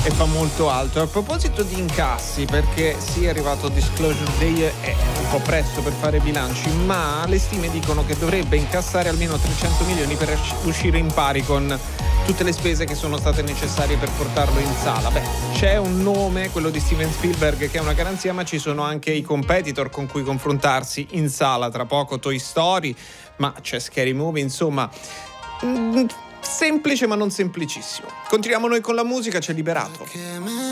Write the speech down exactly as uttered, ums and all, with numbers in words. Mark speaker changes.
Speaker 1: e fa molto alto. A proposito di incassi, perché sì, è arrivato Disclosure Day, è un po' presto per fare bilanci, ma le stime dicono che dovrebbe incassare almeno trecento milioni per uscire in pari con tutte le spese che sono state necessarie per portarlo in sala. Beh, c'è un nome, quello di Steven Spielberg, che è una garanzia, ma ci sono anche i competitor con cui confrontarsi in sala. Tra poco Toy Story, ma c'è Scary Movie, insomma, mh, semplice ma non semplicissimo. Continuiamo noi con la musica, c'è Liberato.